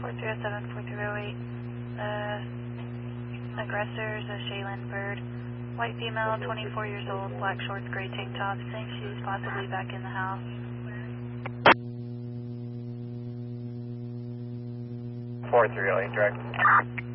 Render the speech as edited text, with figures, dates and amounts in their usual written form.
4307, 4308. Aggressor is a Shaylin Bird. White female, 24 years old, black shorts, gray tank top, same shoes, possibly back in the house. 4308, direct.